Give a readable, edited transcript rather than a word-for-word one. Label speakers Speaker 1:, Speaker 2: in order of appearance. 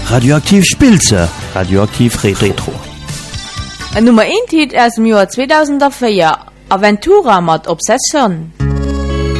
Speaker 1: Radioaktiv Spilze, Radioaktiv Retro.
Speaker 2: Nummer 1 Hit aus dem Jahr 2004, Aventura mit Obsession.